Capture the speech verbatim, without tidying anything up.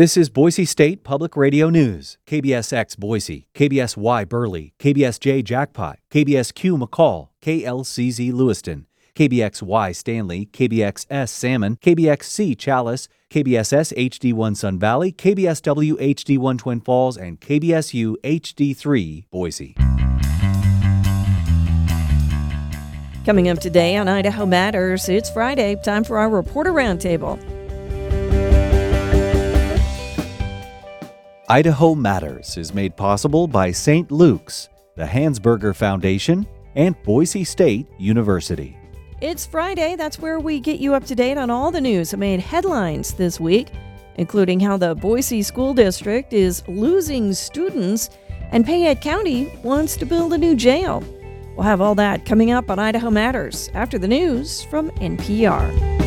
This is Boise State Public Radio News. K B S X Boise, K B S Y Burley, K B S J Jackpot, K B S Q McCall, K L C Z Lewiston, K B X Y Stanley, K B X S Salmon, K B X C Chalice, K B S S H D one Sun Valley, K B S W H D one Twin Falls, and K B S U H D three Boise. Coming up today on Idaho Matters, it's Friday, time for our Reporter Roundtable. Idaho Matters is made possible by Saint Luke's, the Hansberger Foundation, and Boise State University. It's Friday. That's where we get you up to date on all the news that made headlines this week, including how the Boise School District is losing students and Payette County wants to build a new jail. We'll have all that coming up on Idaho Matters after the news from N P R.